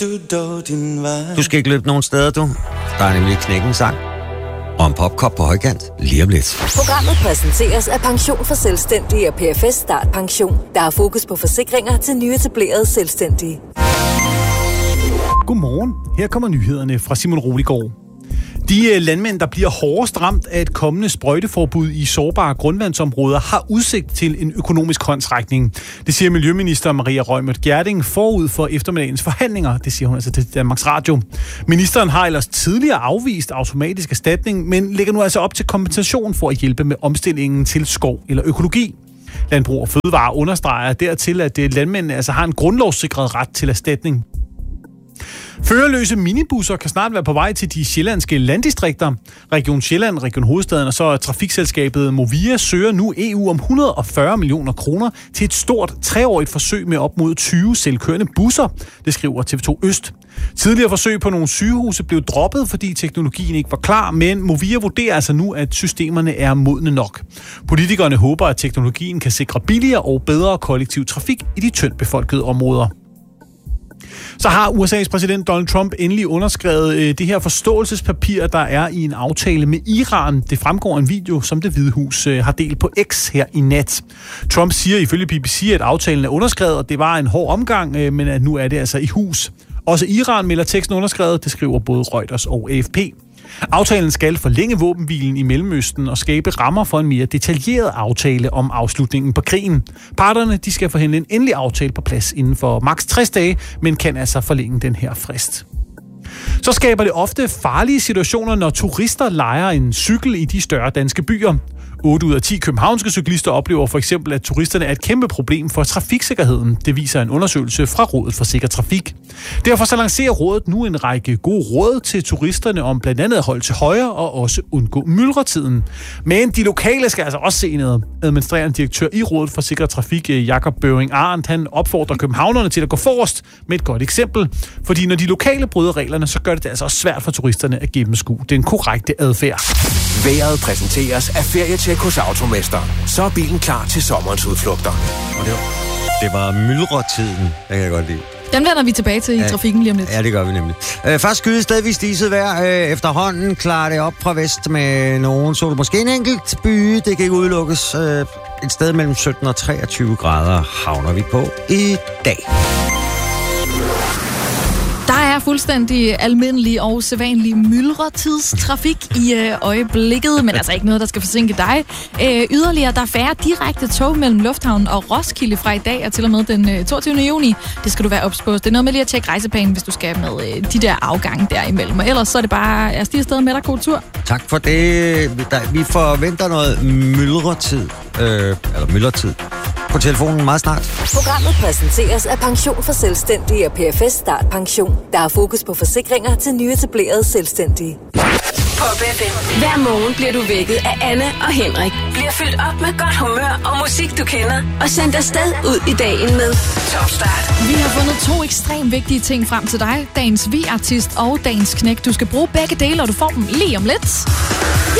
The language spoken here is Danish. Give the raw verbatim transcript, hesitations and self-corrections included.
Du skal ikke løbe nogen steder, du. Der er nemlig Knækken sang. Og en popkop på højkant lige om lidt. Programmet præsenteres af Pension for Selvstændige og P F S Start Pension, der har fokus på forsikringer til nyetablerede selvstændige. Godmorgen. Her kommer nyhederne fra Simon Roligård. De landmænd, der bliver hårdest ramt af et kommende sprøjteforbud i sårbare grundvandsområder, har udsigt til en økonomisk håndsrækning. Det siger Miljøminister Maria Reumert Gjerding forud for eftermiddagens forhandlinger. Det siger hun altså til Danmarks Radio. Ministeren har ellers tidligere afvist automatisk erstatning, men lægger nu altså op til kompensation for at hjælpe med omstillingen til skov eller økologi. Landbrug og Fødevare understreger dertil, at landmændene altså har en grundlovssikret ret til erstatning. Førerløse minibusser kan snart være på vej til de sjællandske landdistrikter. Region Sjælland, Region Hovedstaden og så trafikselskabet Movia søger nu E U om et hundrede og fyrre millioner kroner til et stort treårigt forsøg med op mod tyve selvkørende busser. Det skriver T V to Øst. Tidligere forsøg på nogle sygehuse blev droppet, fordi teknologien ikke var klar, men Movia vurderer altså nu, at systemerne er modne nok. Politikerne håber, at teknologien kan sikre billigere og bedre kollektiv trafik i de tyndt befolkede områder. Så har U S A's præsident Donald Trump endelig underskrevet øh, det her forståelsespapir, der er i en aftale med Iran. Det fremgår en video, som Det Hvide Hus øh, har delt på X her i nat. Trump siger ifølge B B C, at aftalen er underskrevet, og det var en hård omgang, øh, men at nu er det altså i hus. Også Iran melder teksten underskrevet, det skriver både Reuters og A F P. Aftalen skal forlænge våbenhvilen i Mellemøsten og skabe rammer for en mere detaljeret aftale om afslutningen på krigen. Parterne de skal forhandle en endelig aftale på plads inden for maks tres dage, men kan altså forlænge den her frist. Så skaber det ofte farlige situationer, når turister lejer en cykel i de større danske byer. otte ud af ti københavnske cyklister oplever for eksempel, at turisterne er et kæmpe problem for trafiksikkerheden. Det viser en undersøgelse fra Rådet for Sikker Trafik. Derfor så lancerer rådet nu en række gode råd til turisterne om blandt andet at holde til højre og også undgå myldretiden. Men de lokale skal altså også se noget. Administrerende direktør i Rådet for Sikker Trafik, Jakob Børing Arndt, han opfordrer københavnerne til at gå forrest med et godt eksempel. Fordi når de lokale bryder reglerne, så gør det, det altså også svært for turisterne at gennemskue den korrekte adfærd. Vejret præsenteres af Ferietjek hos Automester. Så er bilen klar til sommerens udflugter. Og det var, det var myldretiden, det kan jeg godt lide. Den vender vi tilbage til i ja, trafikken lige om lidt. Ja, det gør vi nemlig. Øh, først skyde stedvis diset vejr. Øh, efterhånden klarer det op fra vest med nogen sol. Måske en enkelt by, det kan ikke udelukkes. Øh, et sted mellem sytten og treogtyve grader havner vi på i dag. Der er fuldstændig almindelig og sædvanlig myldretidstrafik i øh, øjeblikket, men altså ikke noget, der skal forsinke dig. Øh, yderligere, der er færre direkte tog mellem Lufthavnen og Roskilde fra i dag og til og med den øh, toogtyvende juni. Det skal du være ops på. Det er noget med lige at tjekke rejseplanen, hvis du skal med øh, de der afgange derimellem. Og ellers så er det bare at stige afsted med dig. God tur. Tak for det. Vi forventer noget myldretid, øh, eller myldretid på telefonen meget snart. Programmet præsenteres af Pension for Selvstændige og P F S Start Pension, der har fokus på forsikringer til nyetablerede selvstændige. Pop F M. Hver morgen bliver du vækket af Anne og Henrik. Bliver fyldt op med godt humør og musik, du kender. Og sendt afsted ud i dagen med Top Start. Vi har fundet to ekstremt vigtige ting frem til dig. Dagens V-artist og dagens knæk. Du skal bruge begge dele, og du får dem lige om lidt.